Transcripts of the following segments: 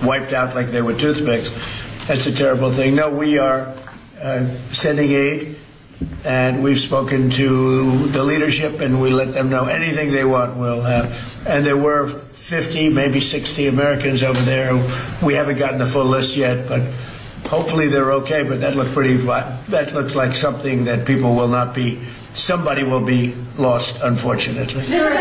wiped out like they were toothpicks. That's a terrible thing. No, we are sending aid, and we've spoken to the leadership, and we let them know anything they want we'll have. And there were 50, maybe 60 Americans over there. We haven't gotten the full list yet, but hopefully they're okay. But that looks like something that people will not be. Somebody will be lost, unfortunately.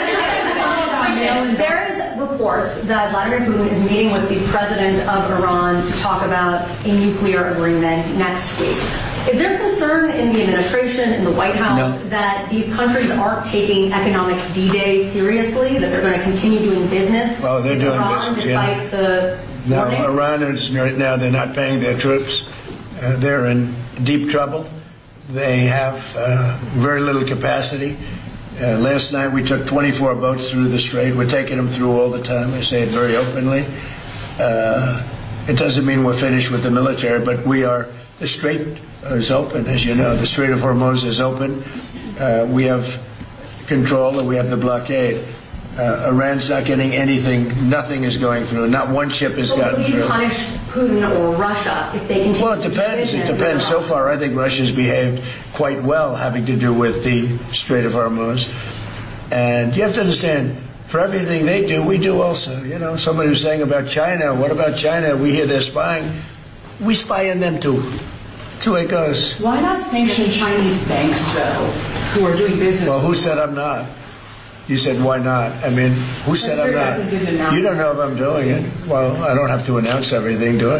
There is reports that Vladimir Putin is meeting with the president of Iran to talk about a nuclear agreement next week. Is there concern in the administration, in the White House, that these countries aren't taking economic D-Day seriously, that they're going to continue doing business with Iran despite the warnings? No, Iran is right now, they're not paying their troops. They're in deep trouble. They have very little capacity. Last night we took 24 boats through the Strait. We're taking them through all the time. I say it very openly. It doesn't mean we're finished with the military, but we are. The Strait is open, as you know. The Strait of Hormuz is open. We have control, and we have the blockade. Iran's not getting anything. Nothing is going through. Not one ship has gotten through. Will you punish Putin or Russia if they continue? Well, it depends. It depends. So far, I think Russia's behaved quite well, having to do with the Strait of Hormuz. And you have to understand, for everything they do, we do also. You know, somebody was saying about China. What about China? We hear they're spying. We spy on them too. That's the way it goes. Why not sanction Chinese banks, though, who are doing business? Well, who said I'm not? You said, why not? I mean, who said I'm not? You don't know if I'm doing it. Well, I don't have to announce everything, do I?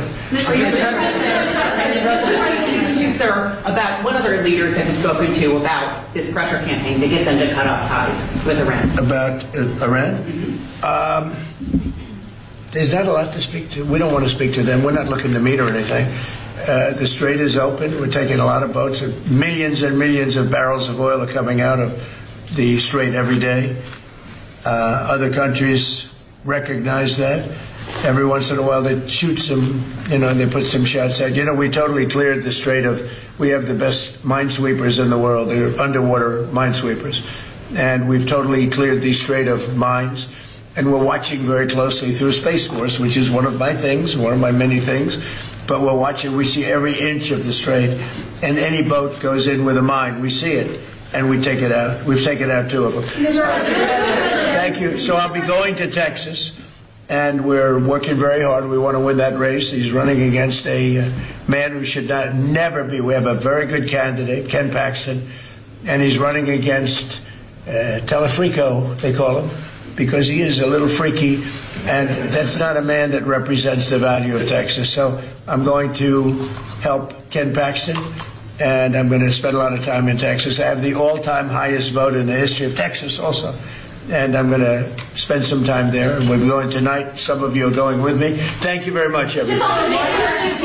Sir, about what other leaders have you spoken to about this pressure campaign to get them to cut off ties with Iran? About Iran? Mm-hmm. There's not a lot to speak to. We don't want to speak to them. We're not looking to meet or anything. The Strait is open. We're taking a lot of boats. Millions and millions of barrels of oil are coming out of the Strait every day. Other countries recognize that. Every once in a while they shoot some, they put some shots out. We totally cleared the Strait we have the best minesweepers in the world. They're underwater minesweepers. And we've totally cleared the Strait of mines. And we're watching very closely through Space Force, which is one of my many things. But we're watching, we see every inch of the Strait. And any boat goes in with a mine, we see it. And we take it out. We've taken out 2 of them. Thank you. So I'll be going to Texas, and we're working very hard. We want to win that race. He's running against a man who should never be. We have a very good candidate, Ken Paxton, and he's running against Telefrico, they call him, because he is a little freaky, and that's not a man that represents the value of Texas. So I'm going to help Ken Paxton. And I'm going to spend a lot of time in Texas. I have the all-time highest vote in the history of Texas also. And I'm going to spend some time there. And we'll be going tonight. Some of you are going with me. Thank you very much, everybody. Thank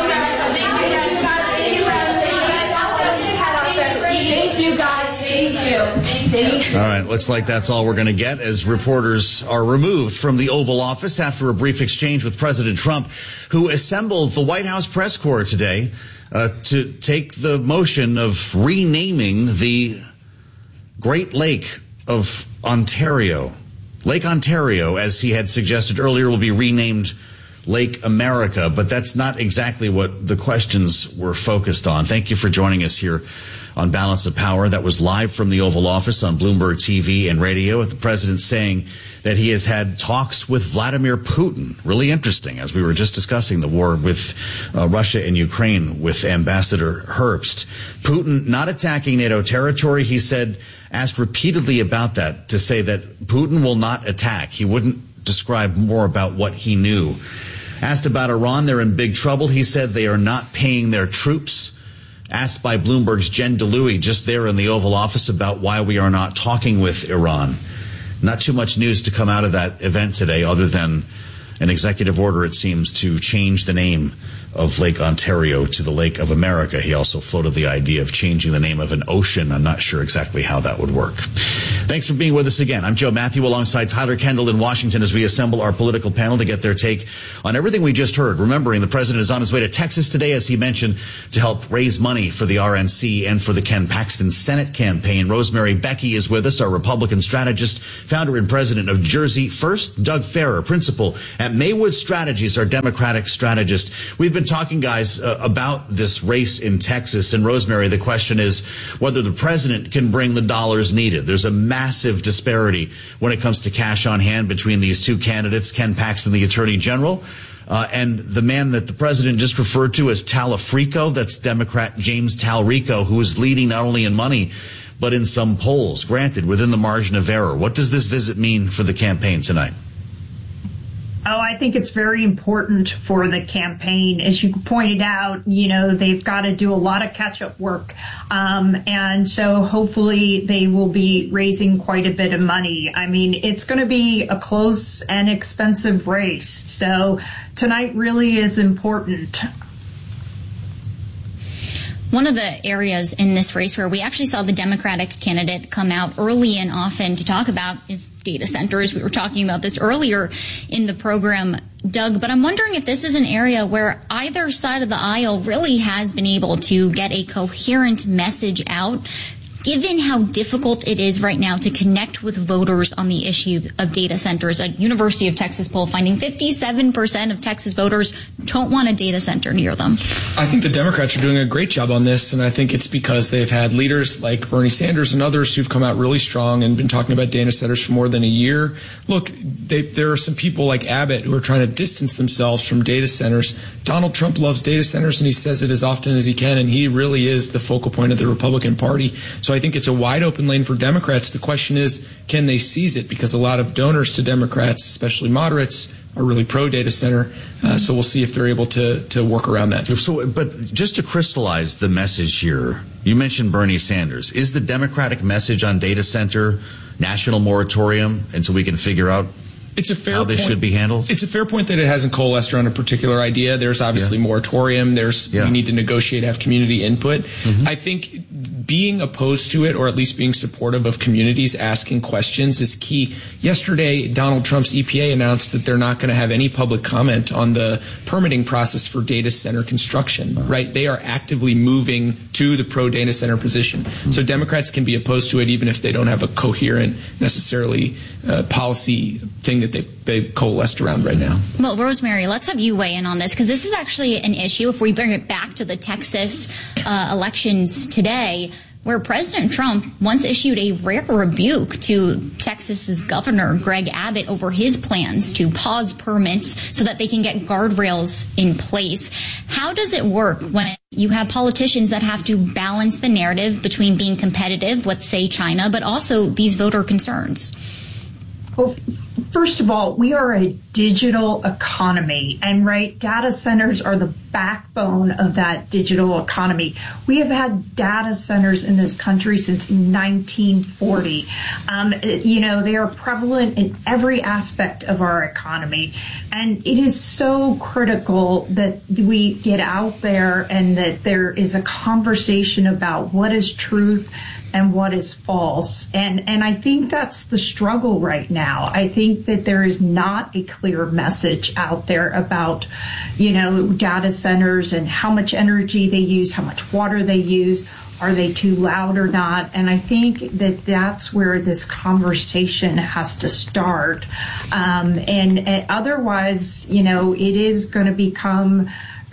you, guys. Thank you. All right, looks like that's all we're going to get as reporters are removed from the Oval Office after a brief exchange with President Trump, who assembled the White House press corps today to take the motion of renaming the Great Lake of Ontario. Lake Ontario, as he had suggested earlier, will be renamed Lake America, but that's not exactly what the questions were focused on. Thank you for joining us here on Balance of Power. That was live from the Oval Office on Bloomberg TV and radio, with the president saying that he has had talks with Vladimir Putin. Really interesting, as we were just discussing the war with Russia and Ukraine with Ambassador Herbst. Putin not attacking NATO territory, he said, asked repeatedly about that, to say that Putin will not attack. He wouldn't describe more about what he knew. Asked about Iran, they're in big trouble. He said they are not paying their troops. Asked by Bloomberg's Jen DeLuey just there in the Oval Office about why we are not talking with Iran. Not too much news to come out of that event today, other than an executive order, it seems, to change the name of Lake Ontario to the Lake of America. He also floated the idea of changing the name of an ocean. I'm not sure exactly how that would work. Thanks for being with us again. I'm Joe Matthew alongside Tyler Kendall in Washington as we assemble our political panel to get their take on everything we just heard. Remembering the president is on his way to Texas today, as he mentioned, to help raise money for the RNC and for the Ken Paxton Senate campaign. Rosemary Becky is with us, our Republican strategist, founder and president of Jersey First. Doug Farrer, principal at Maywood Strategies, our Democratic strategist. We've been talking, guys, about this race in Texas. And Rosemary, the question is whether the president can bring the dollars needed. There's a massive disparity when it comes to cash on hand between these two candidates, Ken Paxton, the Attorney General, and the man that the president just referred to as Talafrico. That's Democrat James Talrico, who is leading not only in money, but in some polls, granted, within the margin of error. What does this visit mean for the campaign tonight? Oh, I think it's very important for the campaign. As you pointed out, you know, they've got to do a lot of catch-up work. And so hopefully they will be raising quite a bit of money. I mean, it's going to be a close and expensive race. So tonight really is important. One of the areas in this race where we actually saw the Democratic candidate come out early and often to talk about is data centers. We were talking about this earlier in the program, Doug, but I'm wondering if this is an area where either side of the aisle really has been able to get a coherent message out, given how difficult it is right now to connect with voters on the issue of data centers. A University of Texas poll finding 57% of Texas voters don't want a data center near them. I think the Democrats are doing a great job on this, and I think it's because they've had leaders like Bernie Sanders and others who've come out really strong and been talking about data centers for more than a year. Look, there are some people like Abbott who are trying to distance themselves from data centers. Donald Trump loves data centers, and he says it as often as he can, and he really is the focal point of the Republican Party. So I think it's a wide open lane for Democrats. The question is, can they seize it? Because a lot of donors to Democrats, especially moderates, are really pro data center. So we'll see if they're able to work around that. So, but just to crystallize the message here, you mentioned Bernie Sanders. Is the Democratic message on data center national moratorium until we can figure out it's a fair how this should be handled? It's a fair point that it hasn't coalesced around a particular idea. There's obviously moratorium. We need to negotiate, have community input. Mm-hmm. I think being opposed to it, or at least being supportive of communities asking questions, is key. Yesterday, Donald Trump's EPA announced that they're not going to have any public comment on the permitting process for data center construction, right? They are actively moving to the pro-data center position. Mm-hmm. So Democrats can be opposed to it even if they don't have a coherent, necessarily policy thing that they've coalesced around right now. Well, Rosemary, let's have you weigh in on this, because this is actually an issue, if we bring it back to the Texas elections today, where President Trump once issued a rare rebuke to Texas's governor, Greg Abbott, over his plans to pause permits so that they can get guardrails in place. How does it work when you have politicians that have to balance the narrative between being competitive with, say, China, but also these voter concerns? Well, first of all, we are a digital economy, and data centers are the backbone of that digital economy. We have had data centers in this country since 1940. They are prevalent in every aspect of our economy, and it is so critical that we get out there and that there is a conversation about what is truth and what is false. And I think that's the struggle right now. I think that there is not a clear message out there about, data centers and how much energy they use, how much water they use. Are they too loud or not? And I think that that's where this conversation has to start. And otherwise, it is going to become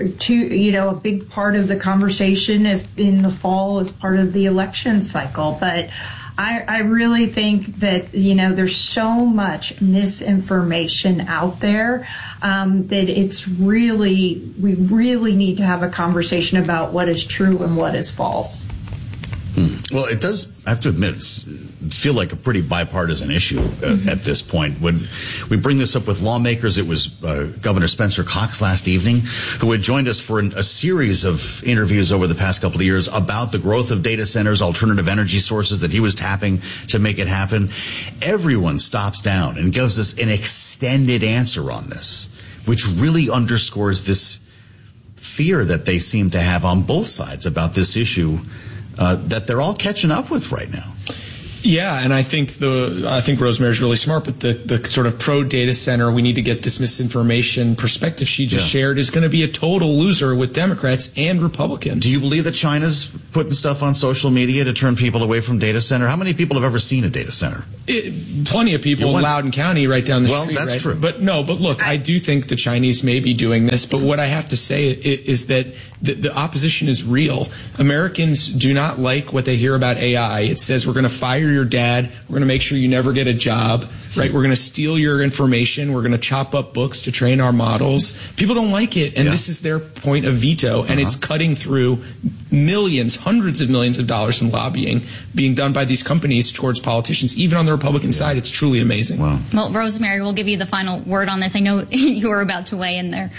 a big part of the conversation is in the fall as part of the election cycle. But I really think that, there's so much misinformation out there that we really need to have a conversation about what is true and what is false. Well, it does, I have to admit, feel like a pretty bipartisan issue at this point. When we bring this up with lawmakers, it was Governor Spencer Cox last evening who had joined us for a series of interviews over the past couple of years about the growth of data centers, alternative energy sources that he was tapping to make it happen. Everyone stops down and gives us an extended answer on this, which really underscores this fear that they seem to have on both sides about this issue that they're all catching up with right now. Yeah, and I think Rosemary's really smart, but the sort of pro data center, we need to get this misinformation perspective she just shared, is going to be a total loser with Democrats and Republicans. Do you believe that China's putting stuff on social media to turn people away from data center? How many people have ever seen a data center? Plenty of people in Loudoun County right down the street. Well, that's true. But look, I do think the Chinese may be doing this, but what I have to say is that the opposition is real. Americans do not like what they hear about AI. It says we're going to fire your dad, we're going to make sure you never get a job, right? We're going to steal your information, we're going to chop up books to train our models. People don't like it, and this is their point of veto, and it's cutting through millions, hundreds of millions of dollars in lobbying being done by these companies towards politicians, even on the Republican side. It's truly amazing. Wow. Well, Rosemary, we'll give you the final word on this. I know you were about to weigh in there.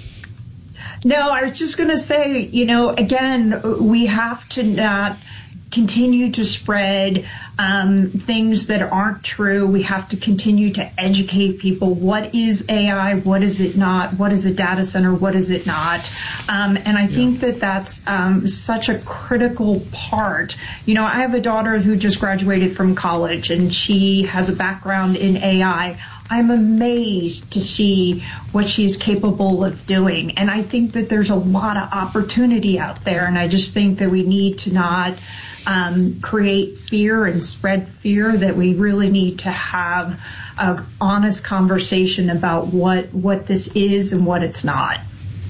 No, I was just going to say, again, we have to not continue to spread things that aren't true. We have to continue to educate people. What is AI? What is it not? What is a data center? What is it not? And I think that that's such a critical part. I have a daughter who just graduated from college, and she has a background in AI. I'm amazed to see what she's capable of doing. And I think that there's a lot of opportunity out there. And I just think that we need to not create fear and spread fear, that we really need to have an honest conversation about what this is and what it's not.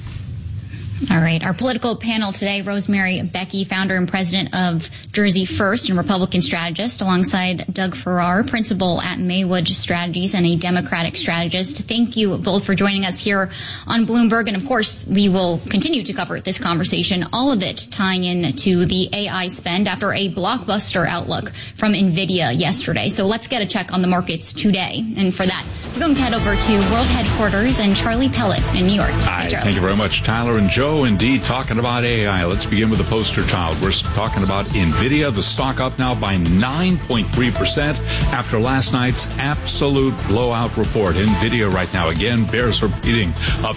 All right. Our political panel today, Rosemary Becky, founder and president of Jersey First and Republican strategist, alongside Doug Farrar, principal at Maywood Strategies and a Democratic strategist. Thank you both for joining us here on Bloomberg. And of course, we will continue to cover this conversation, all of it tying in to the AI spend after a blockbuster outlook from NVIDIA yesterday. So let's get a check on the markets today. And for that, we're going to head over to World Headquarters and Charlie Pellet in New York. Hi, thank you very much, Tyler and Joe. Indeed, talking about AI. Let's begin with the poster child. We're talking about NVIDIA, the stock up now by 9.3% after last night's absolute blowout report. NVIDIA right now, again, bears repeating, up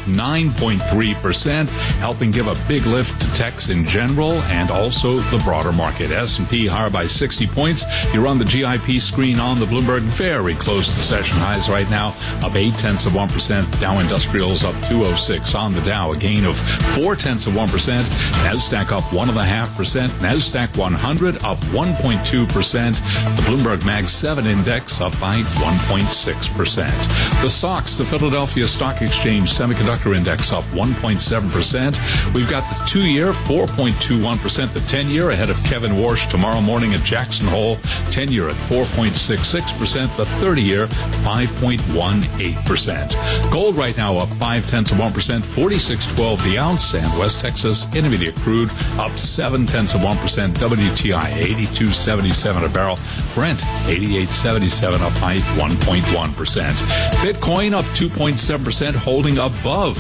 9.3%, helping give a big lift to techs in general and also the broader market. S&P higher by 60 points. You run the GIP screen on the Bloomberg, very close to session highs right now, up 0.8%. Dow Industrials up 206 on the Dow, a gain of 0.4%. NASDAQ up 1.5%. NASDAQ 100 up 1.2%. The Bloomberg Mag 7 index up by 1.6%. The SOX, the Philadelphia Stock Exchange Semiconductor Index up 1.7%. We've got the 2-year 4.21%. The 10-year ahead of Kevin Warsh tomorrow morning at Jackson Hole. 10-year at 4.66%. The 30-year 5.18%. Gold right now up 0.5%. 46.12 the ounce, and West Texas Intermediate crude up 0.7%. WTI 82.77 a barrel. Brent 88.77 up by 1.1%. Bitcoin up 2.7%, holding above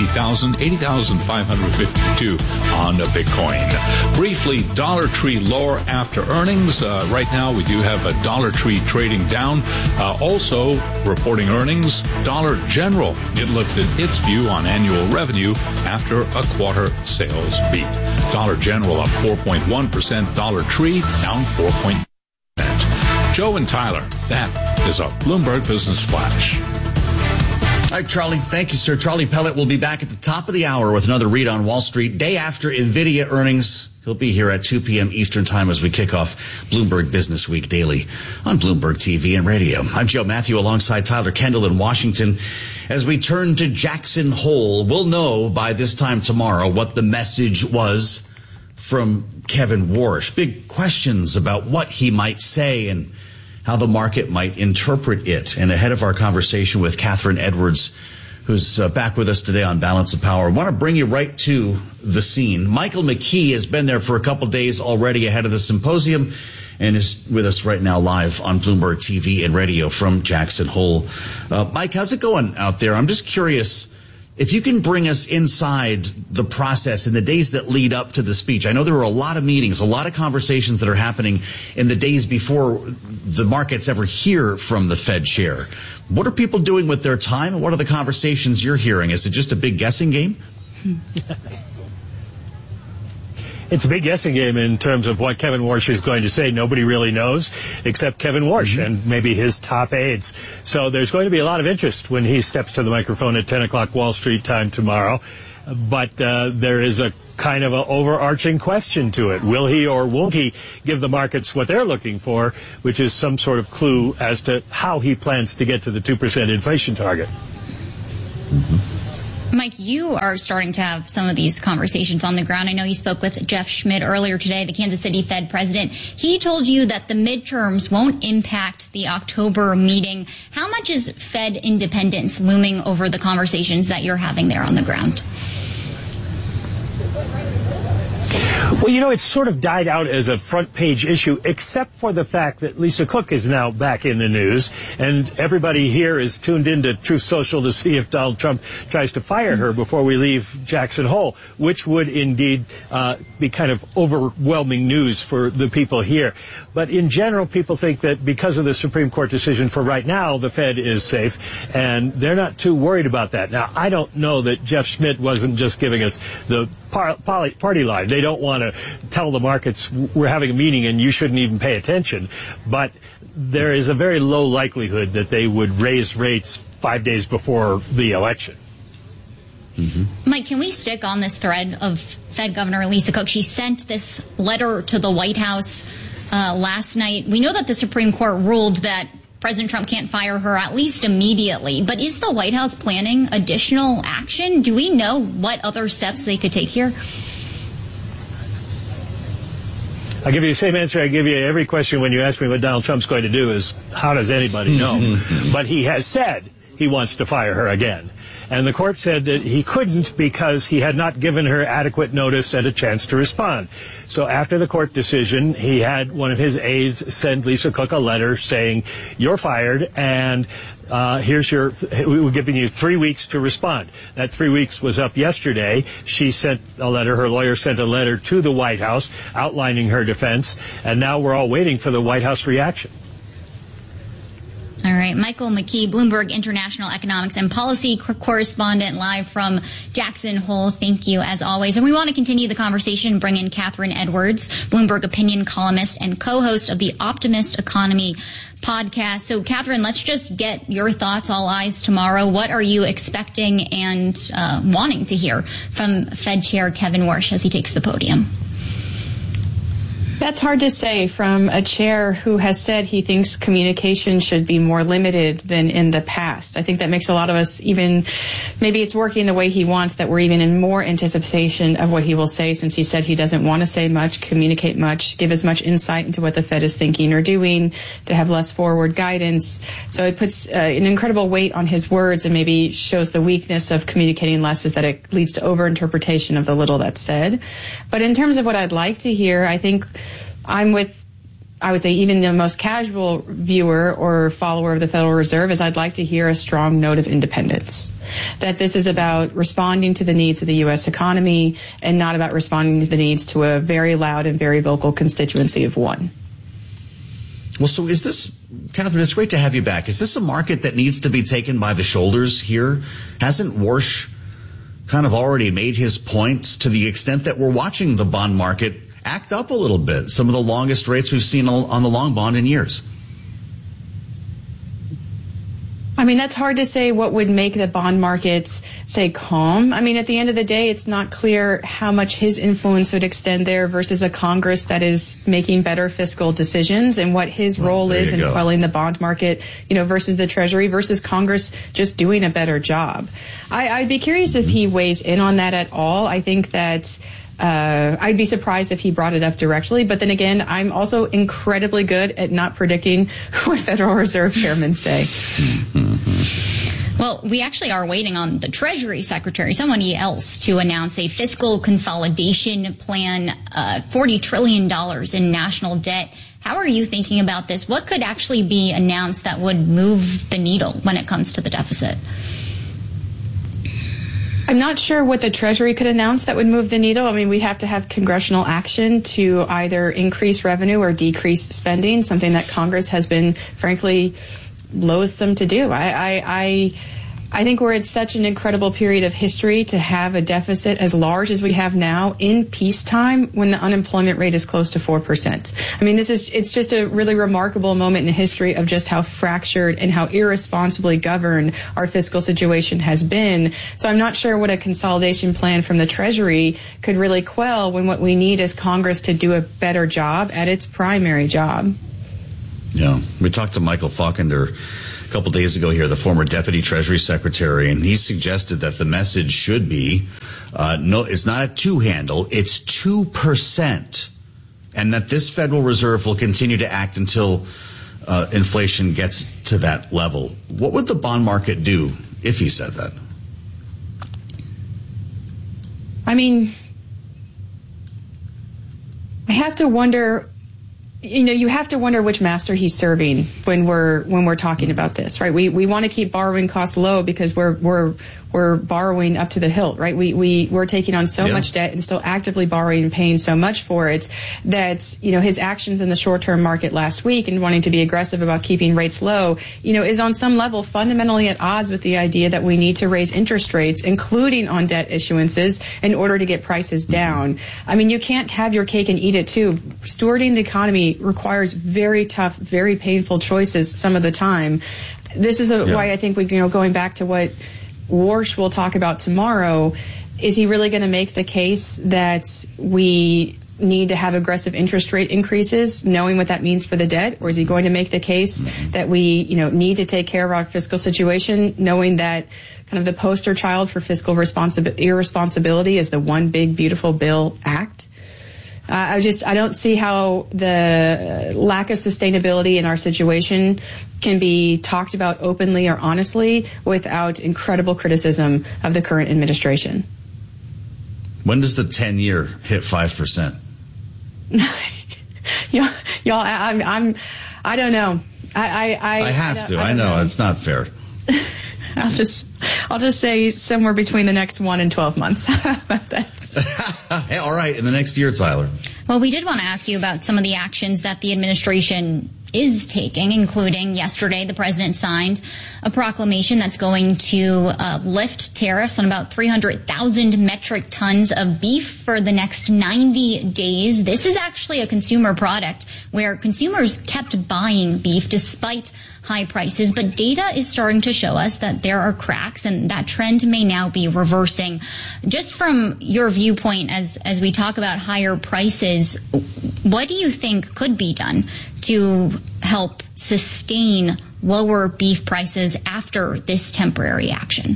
80,552 on a Bitcoin. Briefly, Dollar Tree lower after earnings. Right now, we do have a Dollar Tree trading down. Also reporting earnings, Dollar General, it lifted its view on annual revenue after a quarter sales beat. Dollar General up 4.1%. Dollar Tree down 4.1%. Joe and Tyler, that is a Bloomberg Business Flash. All right, Charlie. Thank you, sir. Charlie Pellet will be back at the top of the hour with another read on Wall Street. Day after NVIDIA earnings. He'll be here at 2 p.m. Eastern Time as we kick off Bloomberg Business Week daily on Bloomberg TV and radio. I'm Joe Matthew alongside Tyler Kendall in Washington. As we turn to Jackson Hole, we'll know by this time tomorrow what the message was from Kevin Warsh. Big questions about what he might say and how the market might interpret it. And ahead of our conversation with Catherine Edwards, who's back with us today on Balance of Power, I want to bring you right to the scene. Michael McKee has been there for a couple days already ahead of the symposium and is with us right now live on Bloomberg TV and radio from Jackson Hole. Mike, how's it going out there? I'm just curious if you can bring us inside the process in the days that lead up to the speech. I know there were a lot of meetings, a lot of conversations that are happening in the days before the markets ever hear from the Fed chair. What are people doing with their time, and what are the conversations you're hearing? Is it just a big guessing game? It's a big guessing game in terms of what Kevin Warsh is going to say. Nobody really knows except Kevin Warsh and maybe his top aides. So there's going to be a lot of interest when he steps to the microphone at 10 o'clock Wall Street time tomorrow. But there is a kind of an overarching question to it. Will he or won't he give the markets what they're looking for, which is some sort of clue as to how he plans to get to the 2% inflation target? Mike, you are starting to have some of these conversations on the ground. I know you spoke with Jeff Schmidt earlier today, the Kansas City Fed president. He told you that the midterms won't impact the October meeting. How much is Fed independence looming over the conversations that you're having there on the ground? Well, it's sort of died out as a front page issue, except for the fact that Lisa Cook is now back in the news, and everybody here is tuned into Truth Social to see if Donald Trump tries to fire her before we leave Jackson Hole, which would indeed be kind of overwhelming news for the people here. But in general, people think that because of the Supreme Court decision for right now, the Fed is safe, and they're not too worried about that. Now, I don't know that Jeff Schmidt wasn't just giving us the party line. They don't want to tell the markets we're having a meeting and you shouldn't even pay attention. But there is a very low likelihood that they would raise rates 5 days before the election. Mike, can we stick on this thread of Fed Governor Lisa Cook? She sent this letter to the White House last night. We know that the Supreme Court ruled that President Trump can't fire her at least immediately. But is the White House planning additional action? Do we know what other steps they could take here? I'll give you the same answer I give you every question when you ask me what Donald Trump's going to do is, how does anybody know? But he has said he wants to fire her again. And the court said that he couldn't because he had not given her adequate notice and a chance to respond. So after the court decision, he had one of his aides send Lisa Cook a letter saying, you're fired, and we're giving you 3 weeks to respond. That 3 weeks was up yesterday. She sent a letter, her lawyer sent a letter to the White House outlining her defense, and now we're all waiting for the White House reaction. All right. Michael McKee, Bloomberg International Economics and Policy correspondent, live from Jackson Hole. Thank you, as always. And we want to continue the conversation, bring in Catherine Edwards, Bloomberg opinion columnist and co-host of the Optimist Economy podcast. So, Catherine, let's just get your thoughts, all eyes tomorrow. What are you expecting and wanting to hear from Fed Chair Kevin Warsh as he takes the podium? That's hard to say from a chair who has said he thinks communication should be more limited than in the past. I think that makes a lot of us even, maybe it's working the way he wants, that we're even in more anticipation of what he will say, since he said he doesn't want to say much, communicate much, give as much insight into what the Fed is thinking or doing, to have less forward guidance. So it puts an incredible weight on his words and maybe shows the weakness of communicating less, is that it leads to overinterpretation of the little that's said. But in terms of what I'd like to hear, I think I'm with, I would say, even the most casual viewer or follower of the Federal Reserve, is I'd like to hear a strong note of independence. That this is about responding to the needs of the U.S. economy and not about responding to the needs to a very loud and very vocal constituency of one. Well, so is this, Catherine, it's great to have you back. Is this a market that needs to be taken by the shoulders here? Hasn't Warsh kind of already made his point to the extent that we're watching the bond market act up a little bit? Some of the longest rates we've seen on the long bond in years. I mean, that's hard to say what would make the bond markets, say, calm. I mean, at the end of the day, it's not clear how much his influence would extend there versus a Congress that is making better fiscal decisions, and what his role is in quelling the bond market, versus the Treasury, versus Congress just doing a better job. I'd be curious if he weighs in on that at all. I think that I'd be surprised if he brought it up directly. But then again, I'm also incredibly good at not predicting what Federal Reserve chairmen say. Well, we actually are waiting on the Treasury Secretary, somebody else, to announce a fiscal consolidation plan, $40 trillion in national debt. How are you thinking about this? What could actually be announced that would move the needle when it comes to the deficit? I'm not sure what the Treasury could announce that would move the needle. I mean, we'd have to have congressional action to either increase revenue or decrease spending, something that Congress has been, frankly, loathsome to do. I think we're at such an incredible period of history to have a deficit as large as we have now in peacetime when the unemployment rate is close to 4%. I mean, it's just a really remarkable moment in history of just how fractured and how irresponsibly governed our fiscal situation has been. So I'm not sure what a consolidation plan from the Treasury could really quell when what we need is Congress to do a better job at its primary job. Yeah. We talked to Michael Faulkner a couple days ago here, the former Deputy Treasury Secretary, and he suggested that the message should be, no, it's not a two-handle, it's 2%, and that this Federal Reserve will continue to act until inflation gets to that level. What would the bond market do if he said that? I mean, I have to wonder. You have to wonder which master he's serving when we're talking about this, right? We want to keep borrowing costs low because we're borrowing up to the hilt, right? We're taking on so much debt and still actively borrowing and paying so much for it that, his actions in the short-term market last week and wanting to be aggressive about keeping rates low, is on some level fundamentally at odds with the idea that we need to raise interest rates, including on debt issuances, in order to get prices down. I mean, you can't have your cake and eat it too. Stewarding the economy requires very tough, very painful choices some of the time. This is why I think going back to what Warsh will talk about tomorrow, is he really going to make the case that we need to have aggressive interest rate increases, knowing what that means for the debt? Or is he going to make the case that we, need to take care of our fiscal situation, knowing that kind of the poster child for fiscal irresponsibility is the One Big Beautiful Bill Act? I don't see how the lack of sustainability in our situation can be talked about openly or honestly without incredible criticism of the current administration. When does the 10-year hit 5%? Y'all, I don't know. I have to. I know it's not fair. I'll just say somewhere between the next 1 and 12 months. How about that? Hey, all right, in the next year, Tyler. Well, we did want to ask you about some of the actions that the administration is taking, including yesterday the president signed a proclamation that's going to lift tariffs on about 300,000 metric tons of beef for the next 90 days. This is actually a consumer product where consumers kept buying beef despite high prices, but data is starting to show us that there are cracks and that trend may now be reversing. Just from your viewpoint, as we talk about higher prices, what do you think could be done to help sustain lower beef prices after this temporary action?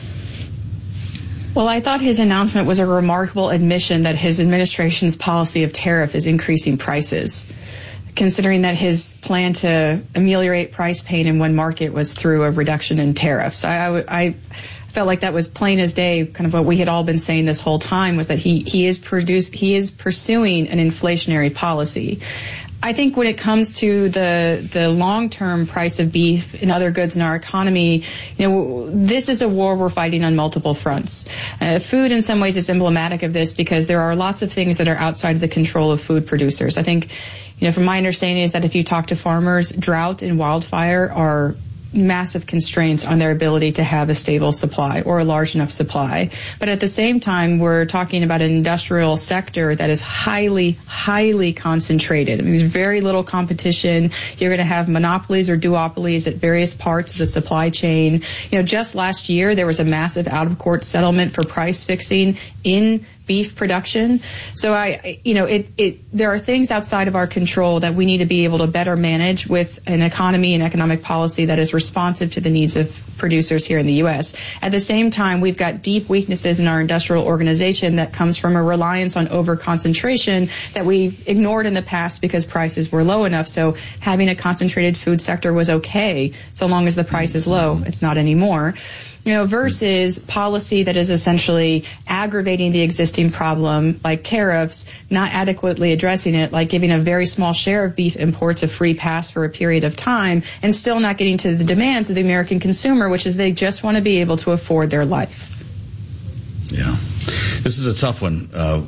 Well, I thought his announcement was a remarkable admission that his administration's policy of tariff is increasing prices, considering that his plan to ameliorate price pain in one market was through a reduction in tariffs. I felt like that was plain as day, kind of what we had all been saying this whole time, was that he is pursuing an inflationary policy. I think when it comes to the long-term price of beef and other goods in our economy, this is a war we're fighting on multiple fronts. Food in some ways is emblematic of this because there are lots of things that are outside of the control of food producers. I think, from my understanding is that if you talk to farmers, drought and wildfire are massive constraints on their ability to have a stable supply or a large enough supply. But at the same time, we're talking about an industrial sector that is highly, highly concentrated. I mean, there's very little competition. You're going to have monopolies or duopolies at various parts of the supply chain. Just last year, there was a massive out-of-court settlement for price fixing in beef production. So there are things outside of our control that we need to be able to better manage with an economy and economic policy that is responsive to the needs of producers here in the U.S. At the same time, we've got deep weaknesses in our industrial organization that comes from a reliance on over-concentration that we've ignored in the past because prices were low enough. So having a concentrated food sector was okay so long as the price is low. It's not anymore. Versus policy that is essentially aggravating the existing problem, like tariffs, not adequately addressing it, like giving a very small share of beef imports a free pass for a period of time, and still not getting to the demands of the American consumer, which is they just want to be able to afford their life. Yeah. This is a tough one.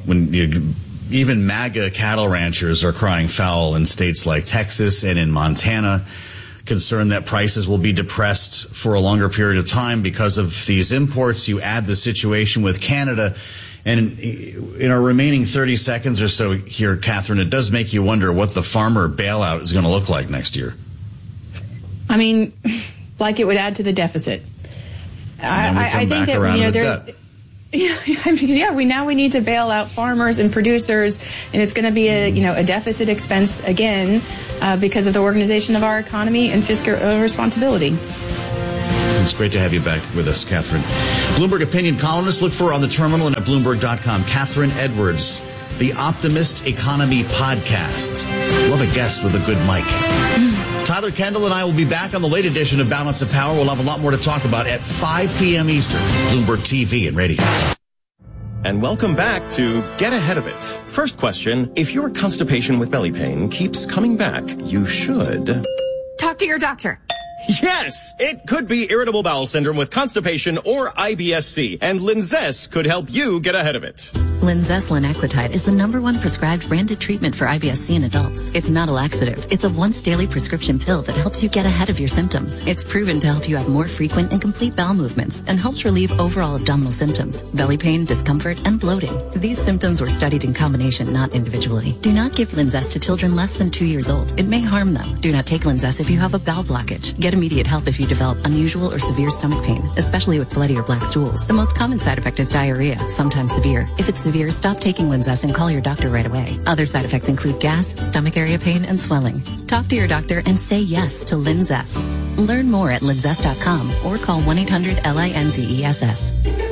Even MAGA cattle ranchers are crying foul in states like Texas and in Montana. concerned that prices will be depressed for a longer period of time because of these imports. You add the situation with Canada. And in our remaining 30 seconds or so here, Catherine, it does make you wonder what the farmer bailout is going to look like next year. I mean, like it would add to the deficit. I think that we need to bail out farmers and producers, and it's going to be a deficit expense again because of the organization of our economy and fiscal responsibility. It's great to have you back with us, Catherine. Bloomberg opinion columnist. Look for her on the terminal and at Bloomberg.com. Catherine Edwards, the Optimist Economy Podcast. Love a guest with a good mic. Tyler Kendall and I will be back on the late edition of Balance of Power. We'll have a lot more to talk about at 5 p.m. Eastern. Bloomberg TV and radio. And welcome back to Get Ahead of It. First question, if your constipation with belly pain keeps coming back, you should talk to your doctor. Yes, it could be irritable bowel syndrome with constipation or IBS-C, and Linzess could help you get ahead of it. Linzess linaclotide is the #1 prescribed branded treatment for IBS-C in adults. It's not a laxative. It's a once daily prescription pill that helps you get ahead of your symptoms. It's proven to help you have more frequent and complete bowel movements and helps relieve overall abdominal symptoms, belly pain, discomfort, and bloating. These symptoms were studied in combination, not individually. Do not give Linzess to children less than 2 years old. It may harm them. Do not take Linzess if you have a bowel blockage. Get immediate help if you develop unusual or severe stomach pain, especially with bloody or black stools. The most common side effect is diarrhea, sometimes severe. If it's severe, stop taking Linzess and call your doctor right away. Other side effects include gas, stomach area pain, and swelling. Talk to your doctor and say yes to Linzess. Learn more at linzess.com or call 1-800-LINZESS.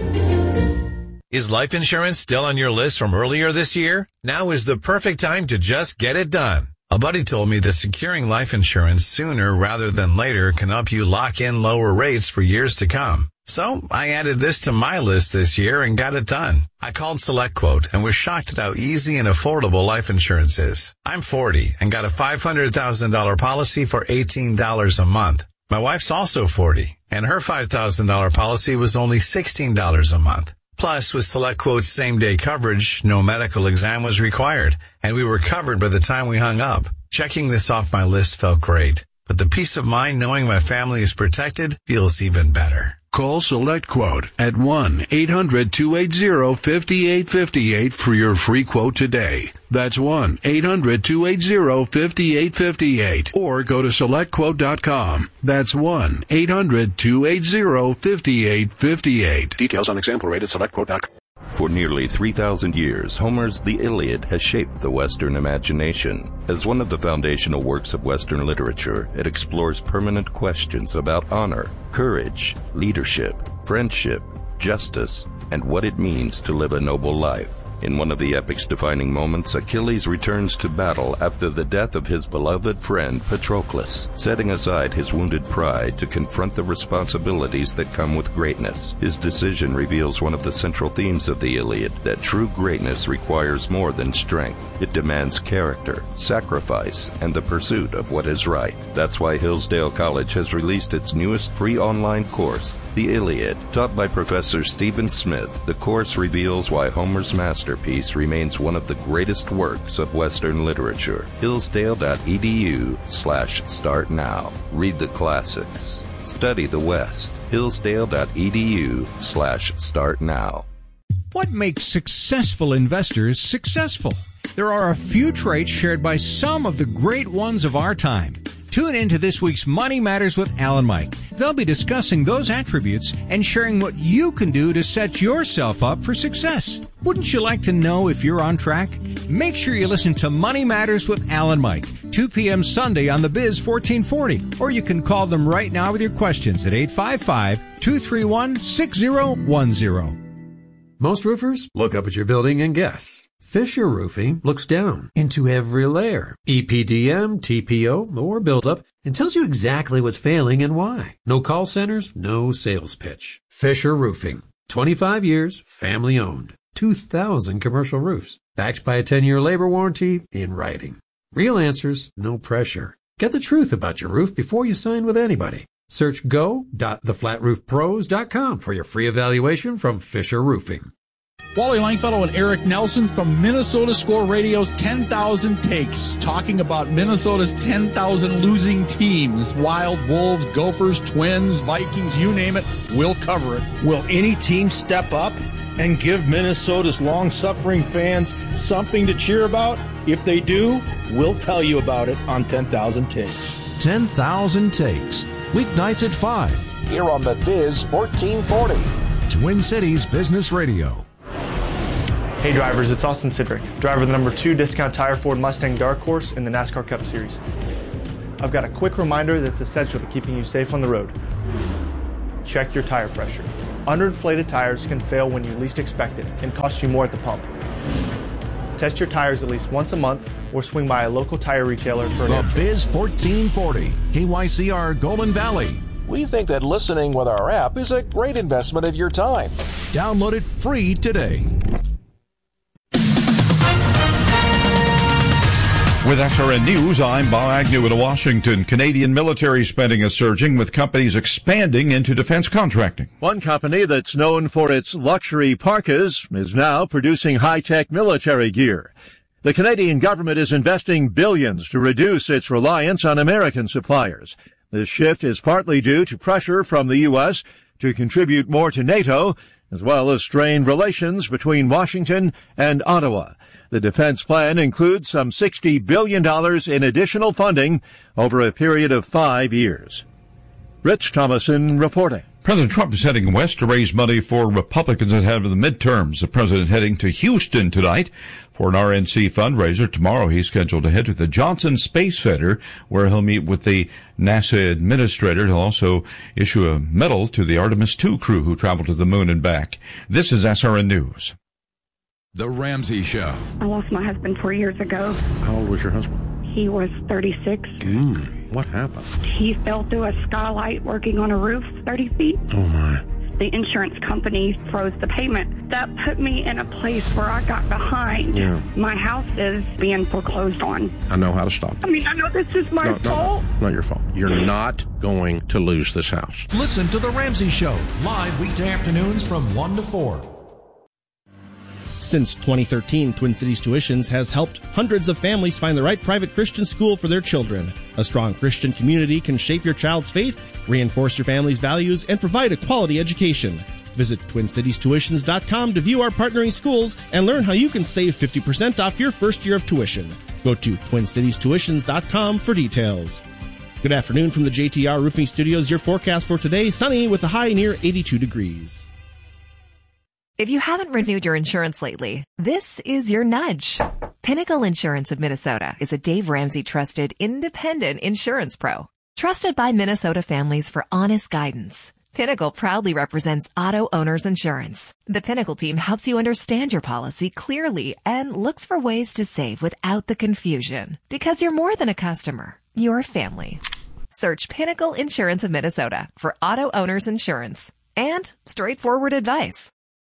Is life insurance still on your list from earlier this year? Now is the perfect time to just get it done. A buddy told me that securing life insurance sooner rather than later can help you lock in lower rates for years to come. So I added this to my list this year and got it done. I called SelectQuote and was shocked at how easy and affordable life insurance is. I'm 40 and got a $500,000 policy for $18 a month. My wife's also 40 and her $5,000 policy was only $16 a month. Plus, with SelectQuote's same-day coverage, no medical exam was required, and we were covered by the time we hung up. Checking this off my list felt great, but the peace of mind knowing my family is protected feels even better. Call SelectQuote at 1-800-280-5858 for your free quote today. That's 1-800-280-5858. Or go to SelectQuote.com. That's 1-800-280-5858. Details on example rate at SelectQuote.com. For nearly 3,000 years, Homer's The Iliad has shaped the Western imagination. As one of the foundational works of Western literature, it explores permanent questions about honor, courage, leadership, friendship, justice, and what it means to live a noble life. In one of the epic's defining moments, Achilles returns to battle after the death of his beloved friend Patroclus, setting aside his wounded pride to confront the responsibilities that come with greatness. His decision reveals one of the central themes of the Iliad, that true greatness requires more than strength. It demands character, sacrifice, and the pursuit of what is right. That's why Hillsdale College has released its newest free online course, The Iliad. Taught by Professor Stephen Smith, the course reveals why Homer's masterpiece remains one of the greatest works of Western literature. Hillsdale.edu/start now. Read the classics. Study the West. Hillsdale.edu/start now. What makes successful investors successful? There are a few traits shared by some of the great ones of our time. Tune in to this week's Money Matters with Al and Mike. They'll be discussing those attributes and sharing what you can do to set yourself up for success. Wouldn't you like to know if you're on track? Make sure you listen to Money Matters with Al and Mike, 2 p.m. Sunday on the Biz 1440. Or you can call them right now with your questions at 855-231-6010. Most roofers look up at your building and guess. Fisher Roofing looks down into every layer, EPDM, TPO, or buildup, and tells you exactly what's failing and why. No call centers, no sales pitch. Fisher Roofing, 25 years, family owned, 2,000 commercial roofs, backed by a 10-year labor warranty in writing. Real answers, no pressure. Get the truth about your roof before you sign with anybody. Search go.theflatroofpros.com for your free evaluation from Fisher Roofing. Wally Langfellow and Eric Nelson from Minnesota Score Radio's 10,000 Takes, talking about Minnesota's 10,000 losing teams. Wild, Wolves, Gophers, Twins, Vikings, you name it, we'll cover it. Will any team step up and give Minnesota's long-suffering fans something to cheer about? If they do, we'll tell you about it on 10,000 Takes. 10,000 Takes, weeknights at 5. Here on the Biz 1440. Twin Cities Business Radio. Hey drivers, it's Austin Sidrick, driver of the number 2 Discount Tire Ford Mustang Dark Horse in the NASCAR Cup Series. I've got a quick reminder that's essential to keeping you safe on the road. Check your tire pressure. Underinflated tires can fail when you least expect it and cost you more at the pump. Test your tires at least once a month or swing by a local tire retailer for an The Biz 1440, KYCR Golden Valley. We think that listening with our app is a great investment of your time. Download it free today. With SRN News, I'm Bob Agnew in Washington. Canadian military spending is surging, with companies expanding into defense contracting. One company that's known for its luxury parkas is now producing high-tech military gear. The Canadian government is investing billions to reduce its reliance on American suppliers. This shift is partly due to pressure from the U.S. to contribute more to NATO, as well as strained relations between Washington and Ottawa. The defense plan includes some $60 billion in additional funding over a period of 5 years. Rich Thomason reporting. President Trump is heading west to raise money for Republicans ahead of the midterms. The president heading to Houston tonight for an RNC fundraiser. Tomorrow he's scheduled to head to the Johnson Space Center, where he'll meet with the NASA administrator. He'll also issue a medal to the Artemis II crew who traveled to the moon and back. This is SRN News. The Ramsey Show. I lost my husband 4 years ago. How old was your husband? He was 36. What happened? He fell through a skylight working on a roof 30 feet. Oh, my. The insurance company froze the payment. That put me in a place where I got behind. Yeah. My house is being foreclosed on. I know how to stop I mean, I know this is my fault. No, not your fault. You're not going to lose this house. Listen to The Ramsey Show, live weekday afternoons from 1 to 4. Since 2013, Twin Cities Tuitions has helped hundreds of families find the right private Christian school for their children. A strong Christian community can shape your child's faith, reinforce your family's values, and provide a quality education. Visit TwinCitiesTuitions.com to view our partnering schools and learn how you can save 50% off your first year of tuition. Go to TwinCitiesTuitions.com for details. Good afternoon from the JTR Roofing Studios. Your forecast for today, sunny with a high near 82 degrees. If you haven't renewed your insurance lately, this is your nudge. Pinnacle Insurance of Minnesota is a Dave Ramsey trusted independent insurance pro. Trusted by Minnesota families for honest guidance. Pinnacle proudly represents auto owners insurance. The Pinnacle team helps you understand your policy clearly and looks for ways to save without the confusion. Because you're more than a customer, you're family. Search Pinnacle Insurance of Minnesota for auto owners insurance and straightforward advice.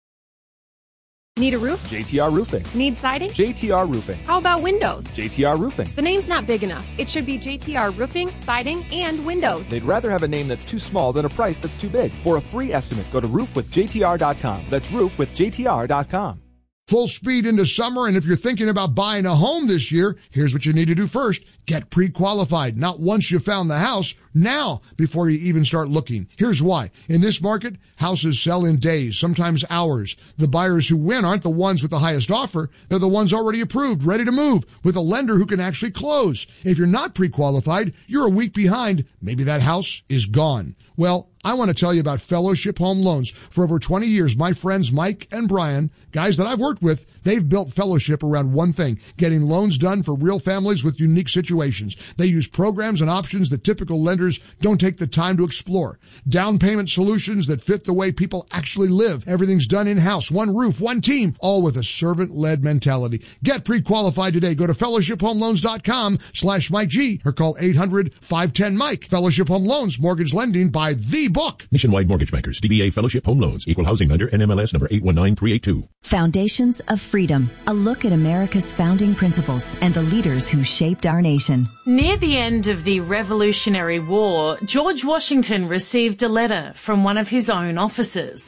Need a roof? JTR Roofing. Need siding? JTR Roofing. How about windows? JTR Roofing. The name's not big enough. It should be JTR Roofing, Siding, and Windows. They'd rather have a name that's too small than a price that's too big. For a free estimate, go to roofwithjtr.com. That's roofwithjtr.com. Full speed into summer, and if you're thinking about buying a home this year, here's what you need to do first. Get pre-qualified. Not once you found the house, now before you even start looking. Here's why. In this market, houses sell in days, sometimes hours. The buyers who win aren't the ones with the highest offer. They're the ones already approved, ready to move, with a lender who can actually close. If you're not pre-qualified, you're a week behind. Maybe that house is gone. Well, I want to tell you about Fellowship Home Loans. For over 20 years, my friends Mike and Brian, guys that I've worked with, they've built Fellowship around one thing, getting loans done for real families with unique situations. They use programs and options that typical lenders don't take the time to explore. Down payment solutions that fit the way people actually live. Everything's done in-house, one roof, one team, all with a servant-led mentality. Get pre-qualified today. Go to fellowshiphomeloans.com/Mike G or call 800-510-MIKE. Fellowship Home Loans, mortgage lending by the book. Nationwide Mortgage Bankers, DBA Fellowship Home Loans, Equal Housing Lender, NMLS number 819382. Foundations of Freedom, a look at America's founding principles and the leaders who shaped our nation. Near the end of the Revolutionary War, George Washington received a letter from one of his own officers.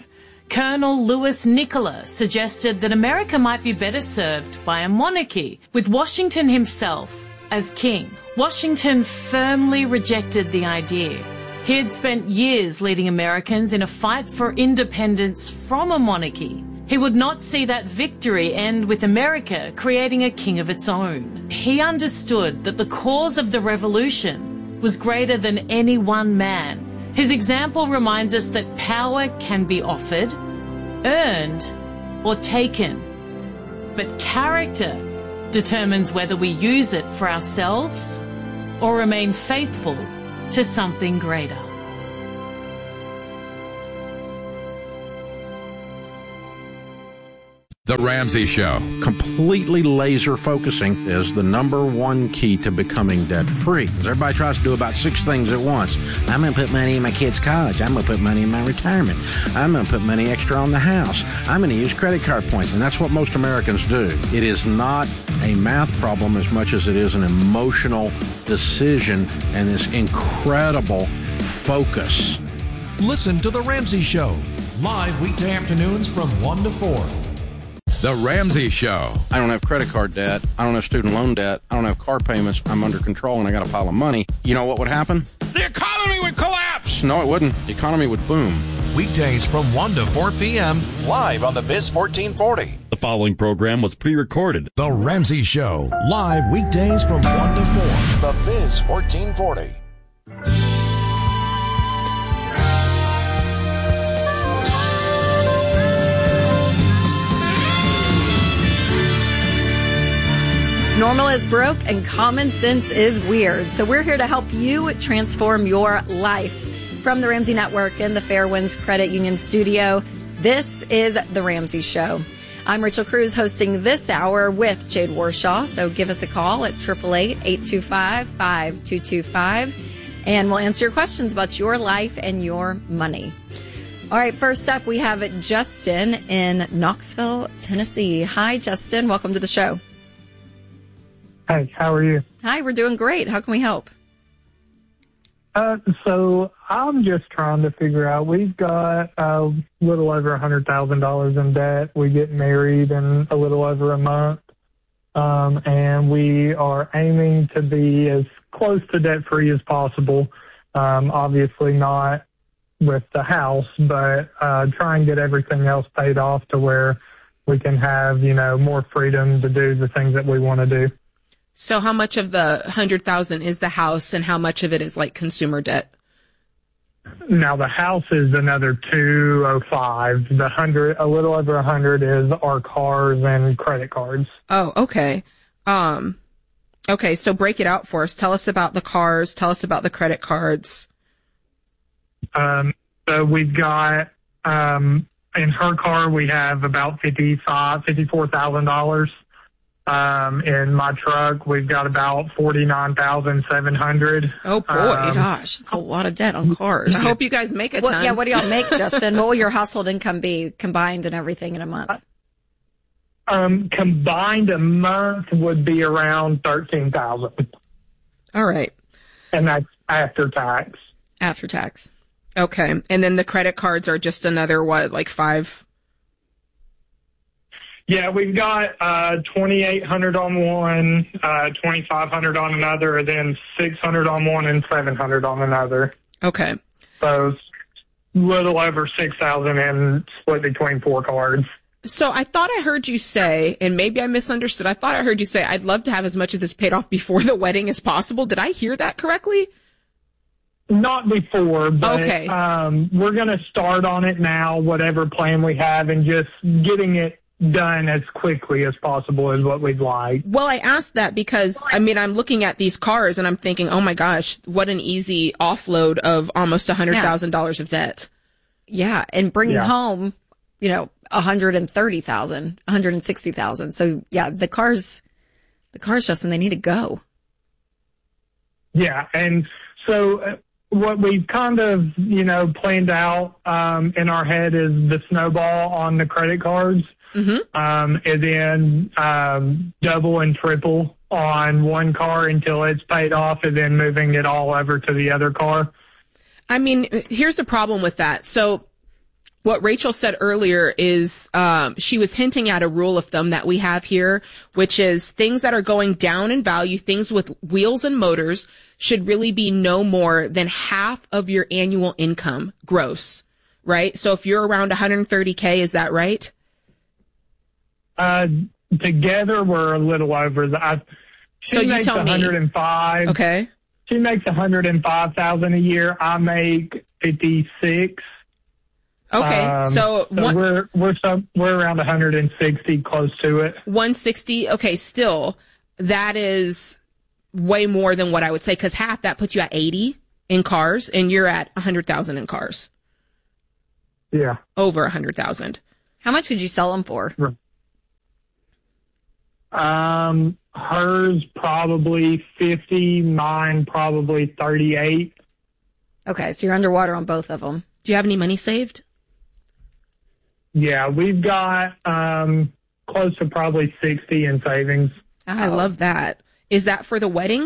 Colonel Louis Nicola suggested that America might be better served by a monarchy, with Washington himself as king. Washington firmly rejected the idea. He had spent years leading Americans in a fight for independence from a monarchy. He would not see that victory end with America creating a king of its own. He understood that the cause of the revolution was greater than any one man. His example reminds us that power can be offered, earned, or taken. But character determines whether we use it for ourselves or remain faithful to something greater. The Ramsey Show. Completely laser focusing is the number one key to becoming debt-free. Everybody tries to do about 6 things at once. I'm going to put money in my kid's college. I'm going to put money in my retirement. I'm going to put money extra on the house. I'm going to use credit card points. And that's what most Americans do. It is not a math problem as much as it is an emotional decision and this incredible focus. Listen to The Ramsey Show, live weekday afternoons from 1 to 4. The Ramsey Show. I don't have credit card debt. I don't have student loan debt. I don't have car payments. I'm under control and I got a pile of money. You know what would happen? The economy would collapse. No, it wouldn't. The economy would boom. Weekdays from 1 to 4 p.m. live on the Biz 1440. The following program was pre-recorded. The Ramsey Show, live weekdays from 1 to 4. The Biz 1440. Normal is broke and common sense is weird. So we're here to help you transform your life. From the Ramsey Network and the Fairwinds Credit Union studio, this is The Ramsey Show. I'm Rachel Cruz hosting this hour with Jade Warshaw. So give us a call at 888-825-5225 and we'll answer your questions about your life and your money. All right, first up, we have Justin in Knoxville, Tennessee. Hi, Justin. Welcome to the show. Hey, how are you? Hi, we're doing great. How can we help? So I'm just trying to figure out, we've got a little over $100,000 in debt. We get married in a little over a month. And we are aiming to be as close to debt-free as possible. Obviously not with the house, but try and get everything else paid off to where we can have, more freedom to do the things that we want to do. So how much of the $100,000 is the house and how much of it is like consumer debt? Now the house is another $205. A little over 100 is our cars and credit cards. Oh, okay. Okay, so break it out for us. Tell us about the cars. Tell us about the credit cards. So we've got, in her car, we have about $54,000. In my truck, we've got about $49,700. Oh boy, gosh, that's a lot of debt on cars. I hope you guys make a ton. Yeah, what do y'all make, Justin? What will your household income be combined and everything in a month? Combined a month would be around $13,000. All right, and that's after tax. After tax. Okay, and then the credit cards are just another like 5. Yeah, we've got $2,800 on one, $2,500 on another, then $600 on one and $700 on another. Okay. So it's a little over $6,000 and split between 4 cards. So I thought I heard you say, and maybe I misunderstood, I thought I heard you say, I'd love to have as much of this paid off before the wedding as possible. Did I hear that correctly? Not before, but okay. We're going to start on it now, whatever plan we have, and just getting it done as quickly as possible is what we'd like. Well, I asked that because, I'm looking at these cars and I'm thinking, oh my gosh, what an easy offload of almost $100,000 of debt. Yeah, and bringing home, $130,000, $160,000. So yeah, the cars, Justin, they need to go. Yeah, and so what we've kind of, planned out in our head is the snowball on the credit cards. Mm-hmm. And then double and triple on one car until it's paid off, and then moving it all over to the other car. Here's the problem with that. So What Rachel said earlier is she was hinting at a rule of thumb that we have here, which is things that are going down in value, things with wheels and motors, should really be no more than half of your annual income gross, right? So if you're around 130K, is that right? Together, we're a little over that. So you tell me. 105. Okay. She makes 105,000 a year. I make 56. Okay, so we're around 160, close to it. 160. Okay, still, that is way more than what I would say, because half that puts you at 80 in cars, and you're at 100,000 in cars. Yeah, over 100,000. How much could you sell them for? Hers probably 50, mine probably 38. Okay, so you're underwater on both of them. Do you have any money saved? Yeah, we've got close to probably 60 in savings. I love that. Is that for the wedding?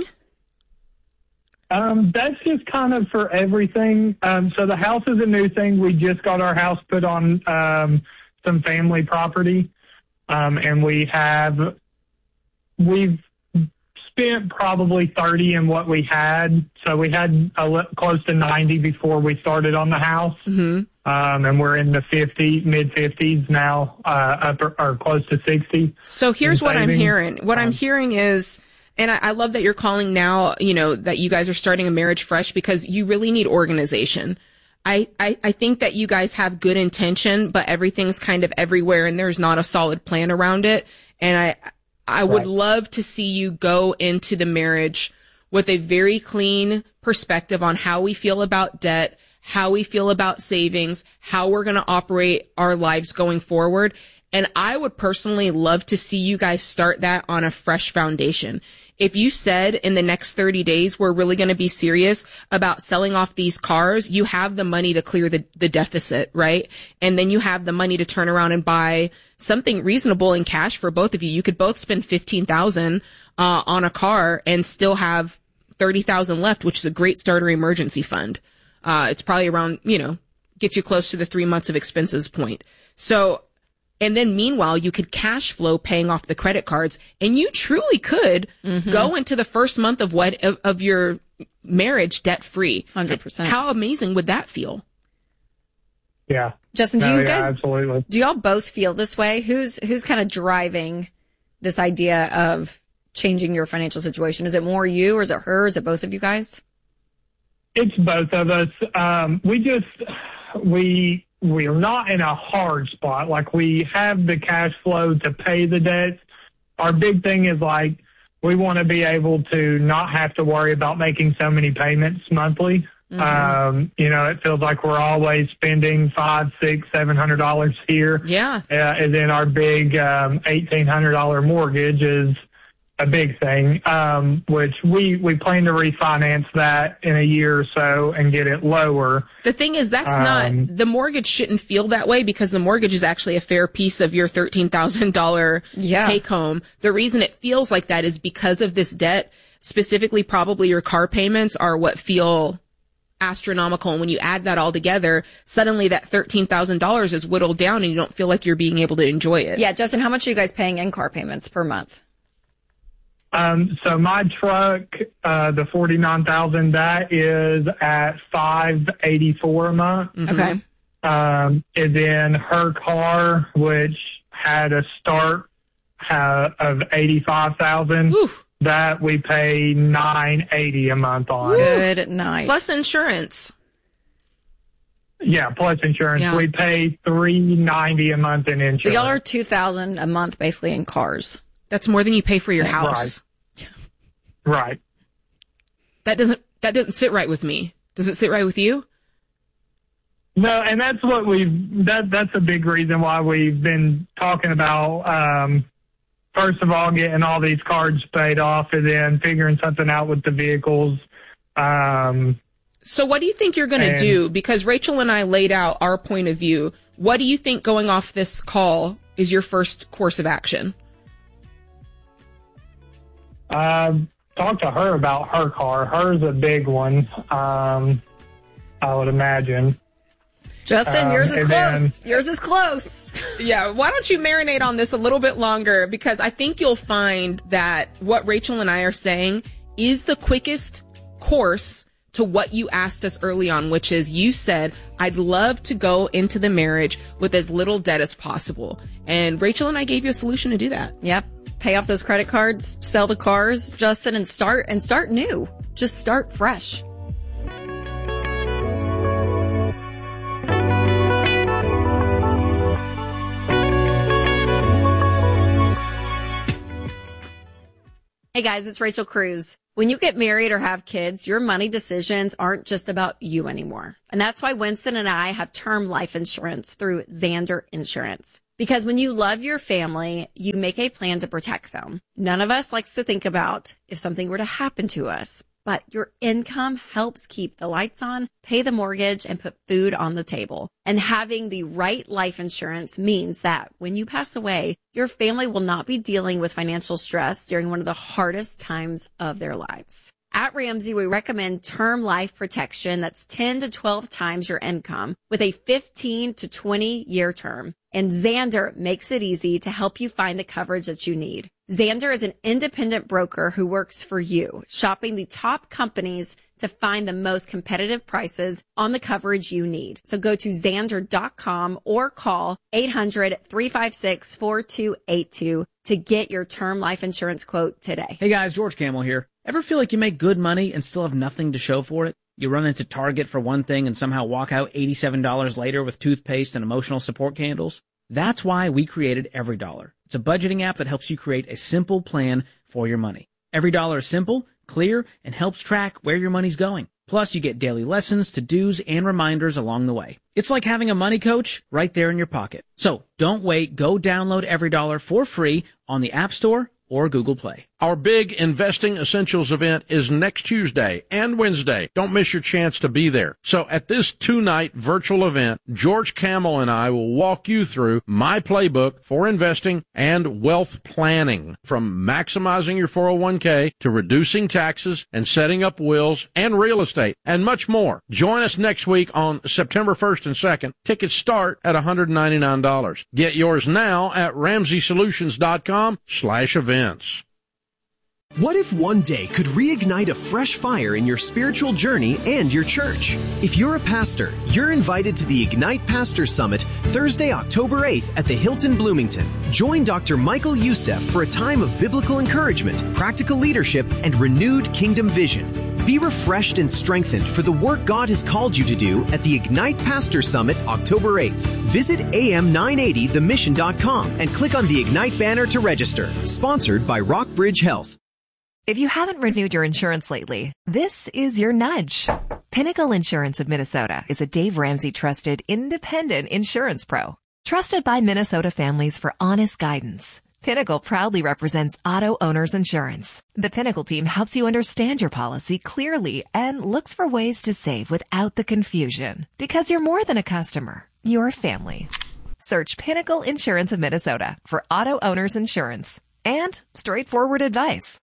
That's just kind of for everything. So the house is a new thing. We just got our house put on some family property, and we've spent probably 30 in what we had. So we had close to 90 before we started on the house. Mm-hmm. And we're in the mid-50s now, or close to 60. So here's what I'm hearing. What I'm hearing is, and I love that you're calling now, that you guys are starting a marriage fresh, because you really need organization. I think that you guys have good intention, but everything's kind of everywhere and there's not a solid plan around it. And I would love to see you go into the marriage with a very clean perspective on how we feel about debt, how we feel about savings, how we're going to operate our lives going forward. And I would personally love to see you guys start that on a fresh foundation. If you said in the next 30 days, we're really going to be serious about selling off these cars, you have the money to clear the deficit, right? And then you have the money to turn around and buy something reasonable in cash for both of you. You could both spend $15,000 on a car and still have $30,000 left, which is a great starter emergency fund. It's probably around, gets you close to the 3 months of expenses point. So, and then meanwhile, you could cash flow paying off the credit cards, and you truly could go into the first month of your marriage debt free. 100%. How amazing would that feel? Yeah. Justin, do you guys, absolutely. Do y'all both feel this way? Who's kind of driving this idea of changing your financial situation? Is it more you, or is it her? Is it both of you guys? It's both of us. We're not in a hard spot. Like, we have the cash flow to pay the debts. Our big thing is, like, we want to be able to not have to worry about making so many payments monthly. It feels like we're always spending $500, $600, $700 here. Yeah. And then our big $1,800 mortgage is a big thing, which we plan to refinance that in a year or so and get it lower. The thing is, that's not, the mortgage shouldn't feel that way, because the mortgage is actually a fair piece of your $13,000 take home. The reason it feels like that is because of this debt, specifically probably your car payments are what feel astronomical. And when you add that all together, suddenly that $13,000 is whittled down and you don't feel like you're being able to enjoy it. Yeah. Justin, how much are you guys paying in car payments per month? So my truck, the 49,000, that is at $584 a month. Okay. And then her car, which had a start of $85,000, that we pay $980 a month on. Good night. Plus insurance. Yeah, plus insurance. Yeah. We pay $390 a month in insurance. So y'all are $2,000 a month basically in cars. That's more than you pay for your house. Right. That doesn't sit right with me. Does it sit right with you? No, and that's what that's a big reason why we've been talking about, first of all, getting all these cards paid off, and then figuring something out with the vehicles. So what do you think you're going to do? Because Rachel and I laid out our point of view. What do you think going off this call is your first course of action? Talk to her about her car. Hers a big one, I would imagine. Justin, yours is close. Yours is close. Yeah, why don't you marinate on this a little bit longer? Because I think you'll find that what Rachel and I are saying is the quickest course to what you asked us early on, which is you said, I'd love to go into the marriage with as little debt as possible. And Rachel and I gave you a solution to do that. Yep. Pay off those credit cards, sell the cars, Justin, and start new. Just start fresh. Hey guys, it's Rachel Cruz. When you get married or have kids, your money decisions aren't just about you anymore. And that's why Winston and I have term life insurance through Zander Insurance. Because when you love your family, you make a plan to protect them. None of us likes to think about if something were to happen to us. But your income helps keep the lights on, pay the mortgage, and put food on the table. And having the right life insurance means that when you pass away, your family will not be dealing with financial stress during one of the hardest times of their lives. At Ramsey, we recommend term life protection that's 10 to 12 times your income with a 15 to 20 year term. And Zander makes it easy to help you find the coverage that you need. Zander is an independent broker who works for you, shopping the top companies to find the most competitive prices on the coverage you need. So go to Zander.com or call 800-356-4282 to get your term life insurance quote today. Hey guys, George Camel here. Ever feel like you make good money and still have nothing to show for it? You run into Target for one thing and somehow walk out $87 later with toothpaste and emotional support candles? That's why we created EveryDollar. It's a budgeting app that helps you create a simple plan for your money. EveryDollar is simple, clear, and helps track where your money's going. Plus, you get daily lessons, to-dos, and reminders along the way. It's like having a money coach right there in your pocket. So don't wait. Go download EveryDollar for free on the App Store or Google Play. Our big Investing Essentials event is next Tuesday and Wednesday. Don't miss your chance to be there. So at this 2-night virtual event, George Camel and I will walk you through my playbook for investing and wealth planning, from maximizing your 401k to reducing taxes and setting up wills and real estate and much more. Join us next week on September 1st and 2nd. Tickets start at $199. Get yours now at RamseySolutions.com/events. What if one day could reignite a fresh fire in your spiritual journey and your church? If you're a pastor, you're invited to the Ignite Pastor Summit Thursday, October 8th at the Hilton Bloomington. Join Dr. Michael Youssef for a time of biblical encouragement, practical leadership, and renewed kingdom vision. Be refreshed and strengthened for the work God has called you to do at the Ignite Pastor Summit October 8th. Visit am980themission.com and click on the Ignite banner to register. Sponsored by Rockbridge Health. If you haven't renewed your insurance lately, this is your nudge. Pinnacle Insurance of Minnesota is a Dave Ramsey trusted independent insurance pro. Trusted by Minnesota families for honest guidance. Pinnacle proudly represents auto owners insurance. The Pinnacle team helps you understand your policy clearly and looks for ways to save without the confusion. Because you're more than a customer, you're family. Search Pinnacle Insurance of Minnesota for auto owners insurance and straightforward advice.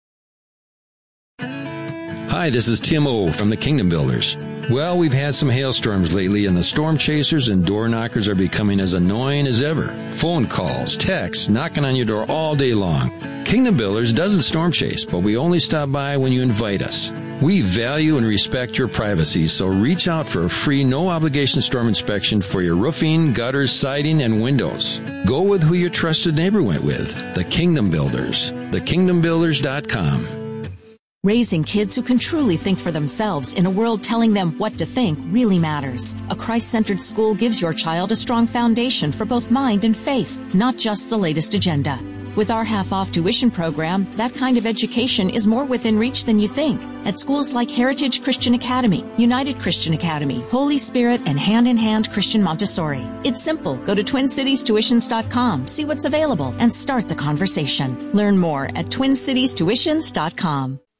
Hi, this is Tim O from the Kingdom Builders. Well, we've had some hailstorms lately, and the storm chasers and door knockers are becoming as annoying as ever. Phone calls, texts, knocking on your door all day long. Kingdom Builders doesn't storm chase, but we only stop by when you invite us. We value and respect your privacy, so reach out for a free, no-obligation storm inspection for your roofing, gutters, siding, and windows. Go with who your trusted neighbor went with, the Kingdom Builders. TheKingdomBuilders.com. Raising kids who can truly think for themselves in a world telling them what to think really matters. A Christ-centered school gives your child a strong foundation for both mind and faith, not just the latest agenda. With our half-off tuition program, that kind of education is more within reach than you think. At schools like Heritage Christian Academy, United Christian Academy, Holy Spirit, and Hand in Hand Christian Montessori. It's simple. Go to TwinCitiesTuitions.com, see what's available, and start the conversation. Learn more at TwinCitiesTuitions.com.